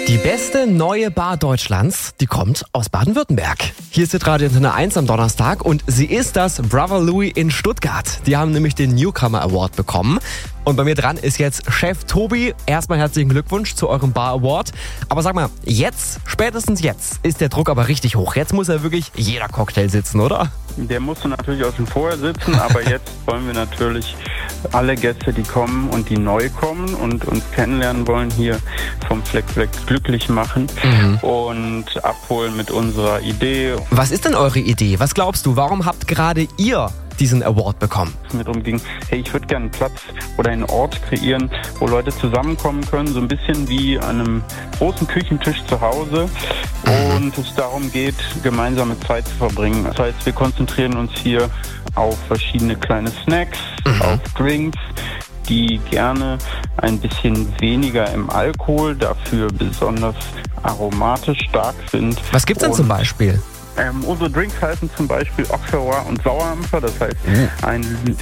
Die beste neue Bar Deutschlands, die kommt aus Baden-Württemberg. Hier ist die Radio Antenne 1 am Donnerstag und sie ist das Brother Louis in Stuttgart. Die haben nämlich den Newcomer Award bekommen. Und bei mir dran ist jetzt Chef Tobi. Erstmal herzlichen Glückwunsch zu eurem Bar Award. Aber sag mal, jetzt, spätestens jetzt, ist der Druck aber richtig hoch. Jetzt muss ja wirklich jeder Cocktail sitzen, oder? Der musste natürlich auch schon vorher sitzen, aber jetzt wollen wir natürlich alle Gäste, die kommen und die neu kommen und uns kennenlernen wollen, hier vom Fleck glücklich machen und abholen mit unserer Idee. Was ist denn eure Idee? Was glaubst du, warum habt gerade ihr diesen Award bekommen? Mir darum ging, hey, ich würde gerne einen Platz oder einen Ort kreieren, wo Leute zusammenkommen können, so ein bisschen wie an einem großen Küchentisch zu Hause und es darum geht, gemeinsame Zeit zu verbringen. Das heißt, wir konzentrieren uns hier auf verschiedene kleine Snacks, auf Drinks, die gerne ein bisschen weniger im Alkohol, dafür besonders aromatisch stark sind. Was gibt's denn zum Beispiel? Unsere Drinks heißen zum Beispiel Auxerrois und Sauerampfer, das heißt ein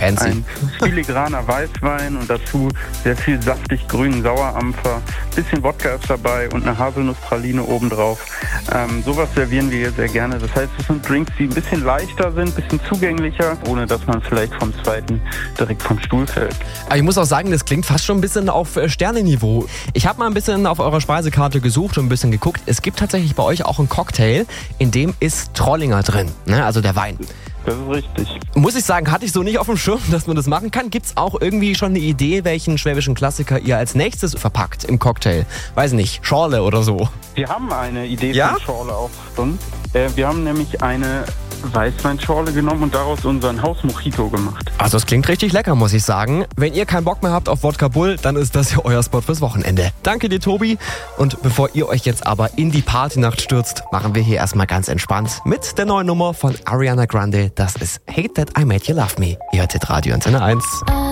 filigraner Weißwein und dazu sehr viel saftig grünen Sauerampfer, bisschen Wodka ist dabei und eine Haselnusspraline obendrauf. Sowas servieren wir hier sehr gerne. Das heißt, es sind Drinks, die ein bisschen leichter sind, ein bisschen zugänglicher, ohne dass man vielleicht vom zweiten direkt vom Stuhl fällt. Aber ich muss auch sagen, das klingt fast schon ein bisschen auf Sternenniveau. Ich habe mal ein bisschen auf eurer Speisekarte gesucht und ein bisschen geguckt. Es gibt tatsächlich bei euch auch einen Cocktail, in dem ist Trollinger drin, ne? Also der Wein. Das ist richtig. Muss ich sagen, hatte ich so nicht auf dem Schirm, dass man das machen kann. Gibt's auch irgendwie schon eine Idee, welchen schwäbischen Klassiker ihr als nächstes verpackt im Cocktail? Weiß nicht, Schorle oder so. Wir haben eine Idee von Schorle auch schon. Wir haben nämlich eine Weißweinschorle genommen und daraus unseren Haus-Mojito gemacht. Also es klingt richtig lecker, muss ich sagen. Wenn ihr keinen Bock mehr habt auf Wodka Bull, dann ist das ja euer Spot fürs Wochenende. Danke dir, Tobi. Und bevor ihr euch jetzt aber in die Partynacht stürzt, machen wir hier erstmal ganz entspannt mit der neuen Nummer von Ariana Grande. Das ist Hate That I Made You Love Me. Ihr hört Radio Antenne 1.